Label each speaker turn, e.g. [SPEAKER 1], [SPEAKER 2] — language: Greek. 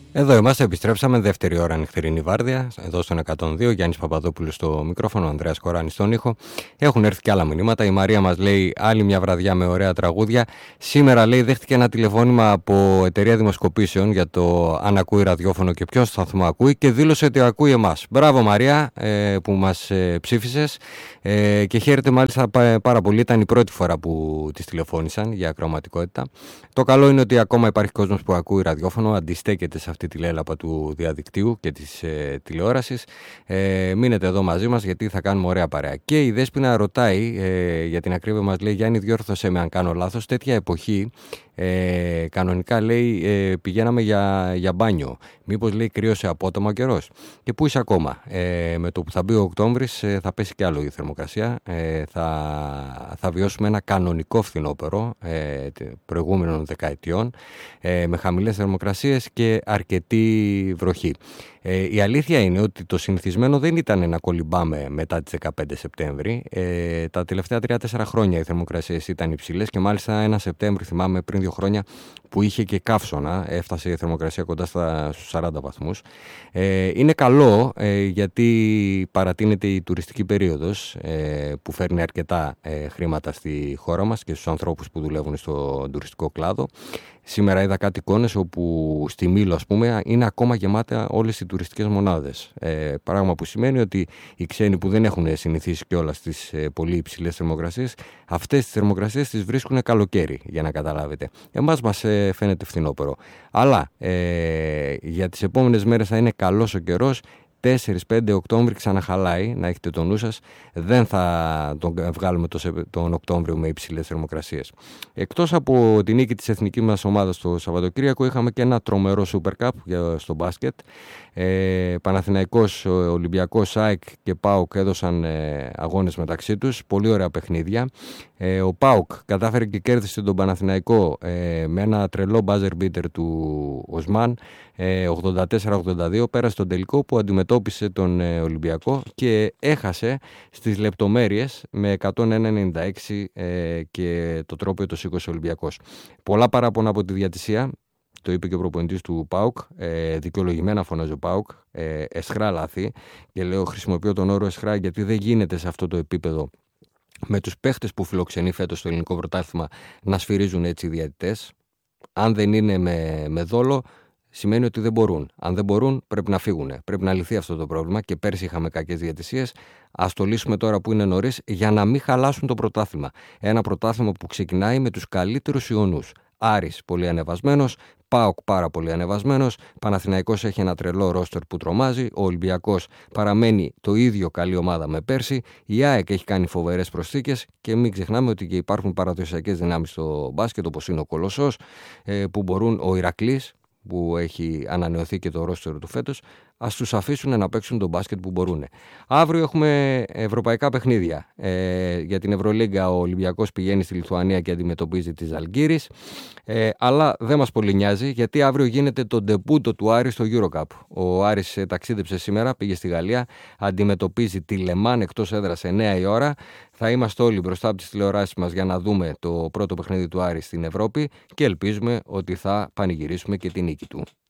[SPEAKER 1] Εδώ είμαστε, επιστρέψαμε δεύτερη ώρα νυχτερινή βάρδια, εδώ στον 102, Γιάννης Παπαδόπουλος στο μικρόφωνο, Ανδρέας Κοράνης στον ήχο. Έχουν έρθει και άλλα μηνύματα, η Μαρία μας λέει άλλη μια βραδιά με ωραία τραγούδια. Σήμερα λέει δέχτηκε ένα τηλεφώνημα από εταιρεία δημοσκοπήσεων για το αν ακούει ραδιόφωνο και ποιον σταθμό ακούει και δήλωσε ότι ακούει εμάς. Μπράβο Μαρία που μας ψήφισες και χαίρεται μάλιστα πάρα πολύ, ήταν η πρώτη φορά που της τηλεφώνησαν για ακροαματικότητα. Το καλό είναι ότι ακόμα υπάρχει κόσμος που ακούει ραδιόφωνο, αντιστέκεται σε αυτή τη λέλαπα του διαδικτύου και της τηλεόρασης. Μείνετε εδώ μαζί μας γιατί θα κάνουμε ωραία παρέα. Και η Δέσποινα ρωτάει, για την ακρίβεια μας λέει, Γιάννη διόρθωσέ με αν κάνω λάθος, τέτοια εποχή κανονικά λέει πηγαίναμε για μπάνιο. Μήπως λέει κρύωσε απότομα ο καιρός? Και πού είσαι ακόμα? Με το που θα μπει ο Οκτώβρης θα πέσει κι άλλο η θερμοκρασία. Θα βιώσουμε ένα κανονικό φθινόπωρο προηγούμενων δεκαετιών με χαμηλές θερμοκρασίες και αρκετή βροχή. Η αλήθεια είναι ότι το συνηθισμένο δεν ήταν να κολυμπάμε μετά τις 15 Σεπτέμβρη. Τα τελευταία 3-4 χρόνια οι θερμοκρασίες ήταν υψηλές και μάλιστα ένα Σεπτέμβρη θυμάμαι πριν 2 χρόνια που είχε και καύσωνα, έφτασε η θερμοκρασία κοντά στους 40 βαθμούς. Είναι καλό γιατί παρατείνεται η τουριστική περίοδος που φέρνει αρκετά χρήματα στη χώρα μας και στους ανθρώπους που δουλεύουν στον τουριστικό κλάδο. Σήμερα είδα κάτι εικόνες όπου στη Μήλο, ας πούμε, είναι ακόμα γεμάτα όλες οι τουριστικές μονάδες. Πράγμα που σημαίνει ότι οι ξένοι που δεν έχουν συνηθίσει κιόλας στις πολύ υψηλές θερμοκρασίες, αυτές τις θερμοκρασίες τις βρίσκουν καλοκαίρι, για να καταλάβετε. Εμάς μας φαίνεται φθινόπωρο. Αλλά για τις επόμενες μέρες θα είναι καλός ο καιρός. 4-5 Οκτώβρη ξαναχαλάει, να έχετε το νου σας. Δεν θα τον βγάλουμε τον Οκτώβριο με υψηλές θερμοκρασίες. Εκτός από την νίκη της εθνικής μας ομάδας το Σαββατοκύριακο, είχαμε και ένα τρομερό Super Cup στο μπάσκετ. Παναθηναϊκός, Ολυμπιακός, ΑΕΚ και ΠΑΟΚ έδωσαν αγώνες μεταξύ τους. Πολύ ωραία παιχνίδια. Ο ΠΑΟΚ κατάφερε και κέρδισε τον Παναθηναϊκό με ένα τρελό buzzer beater του Οσμάν, 84-82. Πέρασε τον τελικό που αντιμετώπισε τον Ολυμπιακό και έχασε στις λεπτομέρειες με 101-96 και το τρόπο το σήκωσε ο Ολυμπιακός. Πολλά παράπονα από τη διατησία. Το είπε και ο προπονητής του ΠΑΟΚ, δικαιολογημένα φωνάζει ο ΠΑΟΚ, εσχρά λάθη, και λέω χρησιμοποιώ τον όρο εσχρά γιατί δεν γίνεται σε αυτό το επίπεδο με τους παίχτες που φιλοξενεί φέτος στο ελληνικό πρωτάθλημα να σφυρίζουν έτσι οι διαιτητές. Αν δεν είναι με δόλο, σημαίνει ότι δεν μπορούν. Αν δεν μπορούν, πρέπει να φύγουν. Πρέπει να λυθεί αυτό το πρόβλημα και πέρσι είχαμε κακές διαιτησίες. Ας το λύσουμε τώρα που είναι νωρίς για να μην χαλάσουν το πρωτάθλημα. Ένα πρωτάθλημα που ξεκινάει με τους καλύτερους ιονούς. Άρης πολύ ανεβασμένος, ΠΑΟΚ πάρα πολύ ανεβασμένος, Παναθηναϊκός έχει ένα τρελό ρόστερ που τρομάζει, ο Ολυμπιακός παραμένει το ίδιο καλή ομάδα με πέρσι, η ΑΕΚ έχει κάνει φοβερές προσθήκες και μην ξεχνάμε ότι και υπάρχουν παραδοσιακές δυνάμεις στο μπάσκετ όπως είναι ο Κολοσσός, που μπορούν, ο Ηρακλής που έχει ανανεωθεί και το ρόστερ του φέτος, ας τους αφήσουν να παίξουν τον μπάσκετ που μπορούν. Αύριο έχουμε ευρωπαϊκά παιχνίδια. Για την Ευρωλίγκα ο Ολυμπιακός πηγαίνει στη Λιθουανία και αντιμετωπίζει τη Ζαλγκίρις. Αλλά δεν μας πολύ νοιάζει γιατί αύριο γίνεται το ντεμπούτο του Άρη στο EuroCup. Ο Άρης ταξίδεψε σήμερα, πήγε στη Γαλλία, αντιμετωπίζει τη Λεμάν εκτός έδρας 9 η ώρα. Θα είμαστε όλοι μπροστά από τις τηλεοράσεις μας για να δούμε το πρώτο παιχνίδι του Άρη στην Ευρώπη και ελπίζουμε ότι θα πανηγυρίσουμε και τη νίκη του.